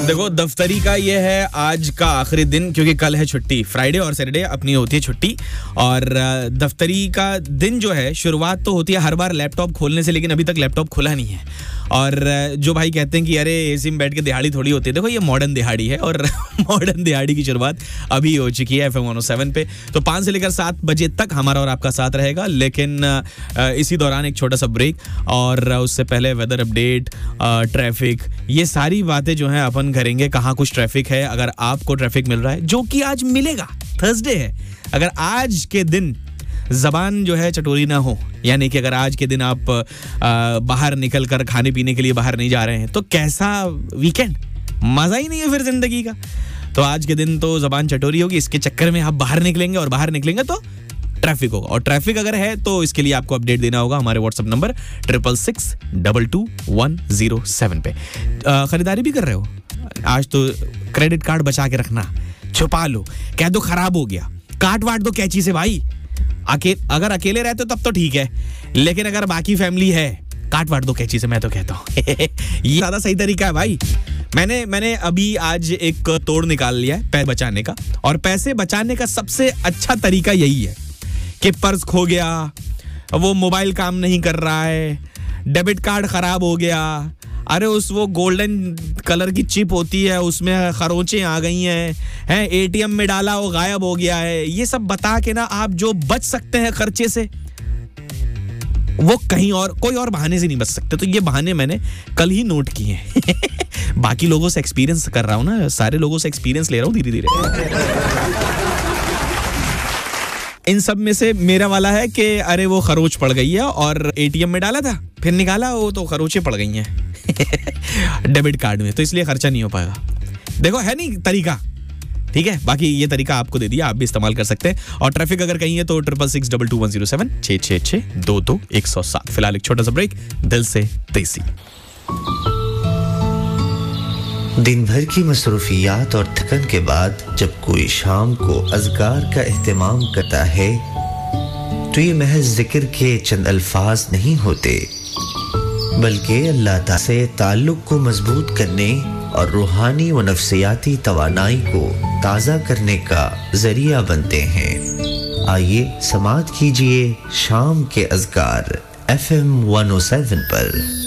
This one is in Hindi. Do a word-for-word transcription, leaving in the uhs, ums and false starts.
देखो दफ्तरी का ये है आज का आखिरी दिन, क्योंकि कल है छुट्टी। फ्राइडे और सैटरडे अपनी होती है छुट्टी, और दफ्तरी का दिन जो है शुरुआत तो होती है हर बार लैपटॉप खोलने से, लेकिन अभी तक लैपटॉप खुला नहीं है। और जो भाई कहते हैं कि अरे एसी में बैठ के दिहाड़ी थोड़ी होती है, देखो ये मॉडर्न दिहाड़ी है, और मॉडर्न दिहाड़ी की शुरुआत अभी हो चुकी है F M one O seven पे। तो पाँच से लेकर सात बजे तक हमारा और आपका साथ रहेगा, लेकिन इसी दौरान एक छोटा सा ब्रेक, और उससे पहले वेदर अपडेट, ट्रैफिक, ये सारी बातें जो हैं अपन करेंगे। कहाँ कुछ ट्रैफिक है, अगर आपको ट्रैफिक मिल रहा है, जो कि आज मिलेगा, थर्सडे है, अगर आज के दिन जबान जो है चटोरी ना हो, यानी कि अगर आज के दिन आप आ, बाहर निकल कर खाने पीने के लिए बाहर नहीं जा रहे हैं, तो कैसा वीकेंड, मजा ही नहीं है फिर जिंदगी का। तो आज के दिन तो जबान चटोरी होगी, इसके चक्कर में आप बाहर निकलेंगे, और बाहर निकलेंगे तो ट्रैफिक होगा, और ट्रैफिक अगर है तो इसके लिए आपको अपडेट देना होगा हमारे WhatsApp number triple six double two one zero seven पे। आ, खरीदारी भी कर रहे हो आज, तो क्रेडिट कार्ड बचा के रखना, छुपा लो, कह दो खराब हो गया, काट वाट दो कैंची से भाई। अके, अगर अकेले रहते हो तब तो ठीक है, लेकिन अगर बाकी फैमिली है, काट वाट दो कैंची से, मैं तो कहता हूँ ये ज्यादा सही तरीका है भाई। मैंने मैंने अभी आज एक तोड़ निकाल लिया है पैसे बचाने का, और पैसे बचाने का सबसे अच्छा तरीका यही है कि पर्स खो गया, वो मोबाइल काम नहीं कर रहा है, डेबिट कार्ड खराब हो गया, अरे उस वो गोल्डन कलर की चिप होती है उसमें खरोंचे आ गई हैं, हैं एटीएम में डाला वो गायब हो गया है, ये सब बता के ना आप जो बच सकते हैं खर्चे से, वो कहीं और कोई और बहाने से नहीं बच सकते। तो ये बहाने मैंने कल ही नोट किए हैं बाकी लोगों से एक्सपीरियंस कर रहा हूँ ना, सारे लोगों से एक्सपीरियंस ले रहा हूँ धीरे धीरे। इन सब में से मेरा वाला है कि अरे वो खरोच पड़ गई है, और एटीएम में डाला था, फिर निकाला, वो तो खरोचे पड़ गई हैं डेबिट कार्ड में, तो इसलिए खर्चा नहीं हो पाएगा। देखो है नहीं तरीका, ठीक है। बाकी ये तरीका आपको दे दिया, आप भी इस्तेमाल कर सकते हैं। और ट्रैफिक अगर कहीं है तो triple six double two one zero seven छः छः छः दो दो एक सौ सात। फिलहाल एक छोटा सा ब्रेक, दिल से देसी। दिन भर की मसरूफियात और थकन के बाद जब कोई शाम को अज़कार का एहतमाम करता है, तो ये महज जिक्र के चंद अल्फाज नहीं होते, बल्कि अल्लाह ताला से ताल्लुक़ को मजबूत करने और रूहानी व नफ्सियाती तवानाई को ताज़ा करने का ज़रिया बनते हैं। आइए समाअत कीजिए शाम के अज़कार F M one O seven पर।